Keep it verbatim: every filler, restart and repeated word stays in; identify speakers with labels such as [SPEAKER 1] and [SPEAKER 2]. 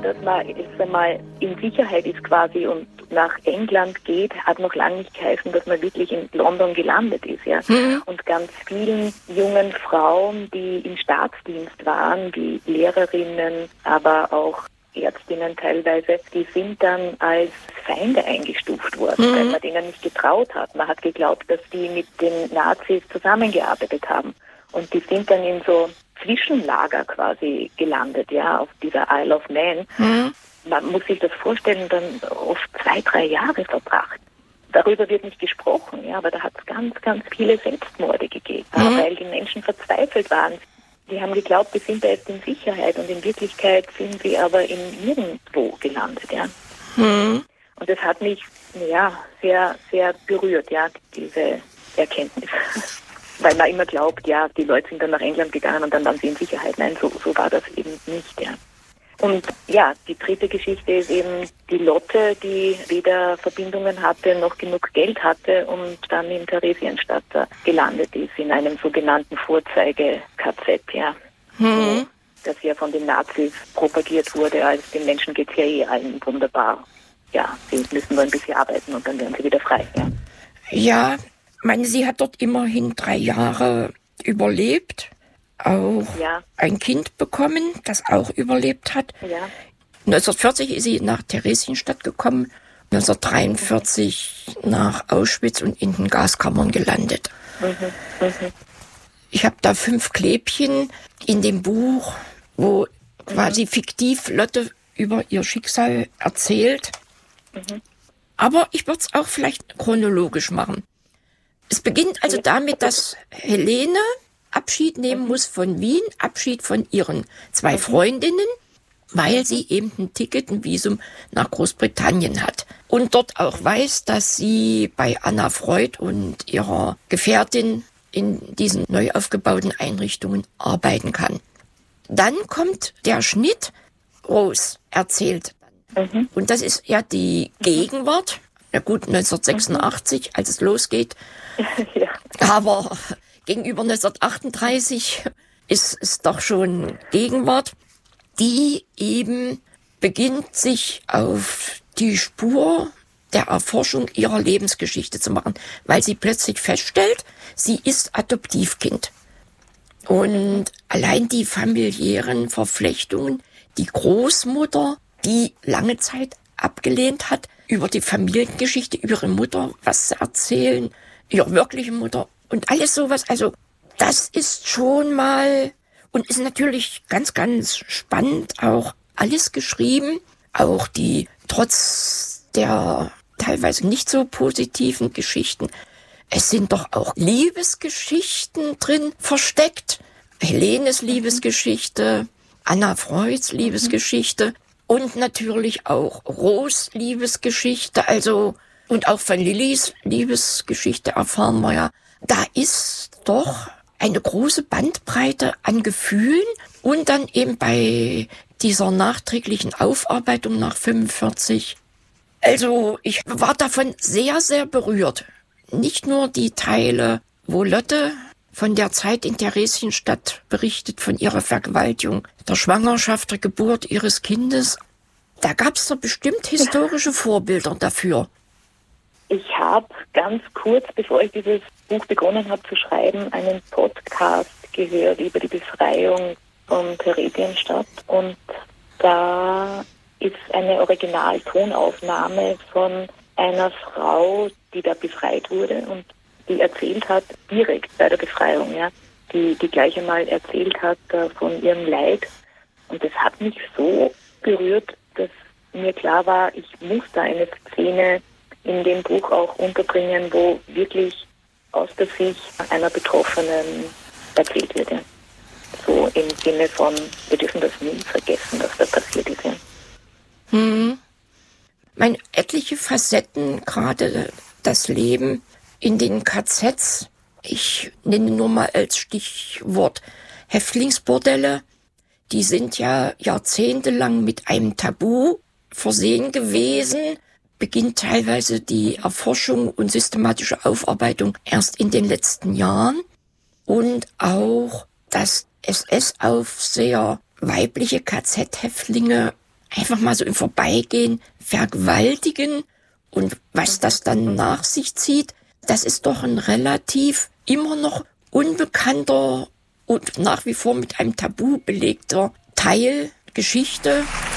[SPEAKER 1] dass man jetzt einmal in Sicherheit ist quasi und nach England geht, hat noch lange nicht geheißen, dass man wirklich in London gelandet ist. Ja. Mhm. Und ganz vielen jungen Frauen, die im Staatsdienst waren, wie Lehrerinnen, aber auch Ärztinnen teilweise, die sind dann als Feinde eingestuft worden, mhm. weil man denen nicht getraut hat. Man hat geglaubt, dass die mit den Nazis zusammengearbeitet haben. Und die sind dann in so Zwischenlager quasi gelandet, ja, auf dieser Isle of Man. Mhm. Man muss sich das vorstellen, dann oft zwei, drei Jahre verbracht. Darüber wird nicht gesprochen, ja, aber da hat es ganz, ganz viele Selbstmorde gegeben, mhm. weil die Menschen verzweifelt waren. Die haben geglaubt, wir sind da jetzt in Sicherheit und in Wirklichkeit sind sie aber in nirgendwo gelandet, ja. Mhm. Und das hat mich, ja, sehr, sehr berührt, ja, diese Erkenntnis. Weil man immer glaubt, ja, die Leute sind dann nach England gegangen und dann waren sie in Sicherheit. Nein, so, so war das eben nicht, ja. Und ja, die dritte Geschichte ist eben die Lotte, die weder Verbindungen hatte noch genug Geld hatte und dann in Theresienstadt gelandet ist, in einem sogenannten Vorzeige-K Z, ja. Mhm. Das ja von den Nazis propagiert wurde, als den Menschen geht's ja eh allen wunderbar. Ja, sie müssen nur ein bisschen arbeiten und dann werden sie wieder frei, ja.
[SPEAKER 2] Ja, ich meine, sie hat dort immerhin drei Jahre überlebt. Auch ja. ein Kind bekommen, das auch überlebt hat. Ja. neunzehnhundertvierzig ist sie nach Theresienstadt gekommen, neunzehnhundertdreiundvierzig nach Auschwitz und in den Gaskammern gelandet. Mhm. Mhm. Ich habe da fünf Klebchen in dem Buch, wo mhm. quasi fiktiv Lotte über ihr Schicksal erzählt. Mhm. Aber ich würde es auch vielleicht chronologisch machen. Es beginnt also damit, dass Helene Abschied nehmen mhm. muss von Wien, Abschied von ihren zwei mhm. Freundinnen, weil sie eben ein Ticket, ein Visum nach Großbritannien hat. Und dort auch weiß, dass sie bei Anna Freud und ihrer Gefährtin in diesen neu aufgebauten Einrichtungen arbeiten kann. Dann kommt der Schnitt, Rose erzählt. Mhm. Und das ist ja die Gegenwart. Na gut, neunzehnhundertsechsundachtzig, mhm. als es losgeht. Ja. Aber gegenüber neunzehnhundertachtunddreißig ist es doch schon Gegenwart, die eben beginnt, sich auf die Spur der Erforschung ihrer Lebensgeschichte zu machen, weil sie plötzlich feststellt, sie ist Adoptivkind. Und allein die familiären Verflechtungen, die Großmutter, die lange Zeit abgelehnt hat, über die Familiengeschichte, über ihre Mutter was zu erzählen, ihre wirkliche Mutter, und alles sowas, also das ist schon mal und ist natürlich ganz, ganz spannend auch alles geschrieben. Auch die, trotz der teilweise nicht so positiven Geschichten, es sind doch auch Liebesgeschichten drin versteckt. Helenes Liebesgeschichte, Anna Freuds Liebesgeschichte und natürlich auch Rose Liebesgeschichte, also und auch von Lillys Liebesgeschichte erfahren wir ja. Da ist doch eine große Bandbreite an Gefühlen und dann eben bei dieser nachträglichen Aufarbeitung nach fünfundvierzig. Also ich war davon sehr, sehr berührt. Nicht nur die Teile, wo Lotte von der Zeit in Theresienstadt berichtet, von ihrer Vergewaltigung, der Schwangerschaft, der Geburt ihres Kindes. Da gab es doch bestimmt historische Vorbilder dafür.
[SPEAKER 1] Ich habe ganz kurz, bevor ich dieses Buch begonnen habe zu schreiben, einen Podcast gehört über die Befreiung von Theresienstadt. Und da ist eine Originaltonaufnahme von einer Frau, die da befreit wurde und die erzählt hat, direkt bei der Befreiung, ja, die, die gleich einmal erzählt hat äh, von ihrem Leid. Und das hat mich so berührt, dass mir klar war, ich muss da eine Szene in dem Buch auch unterbringen, wo wirklich aus der Sicht einer Betroffenen erzählt wird. Ja. So im Sinne von, wir dürfen das nie vergessen, was da passiert ist. Ja.
[SPEAKER 2] Hm. Meine etliche Facetten, gerade das Leben in den K Zs, ich nenne nur mal als Stichwort Häftlingsbordelle, die sind ja jahrzehntelang mit einem Tabu versehen gewesen, beginnt teilweise die Erforschung und systematische Aufarbeitung erst in den letzten Jahren und auch, dass S S-Aufseher weibliche K Z-Häftlinge einfach mal so im Vorbeigehen vergewaltigen und was das dann nach sich zieht, das ist doch ein relativ immer noch unbekannter und nach wie vor mit einem Tabu belegter Teil Geschichte.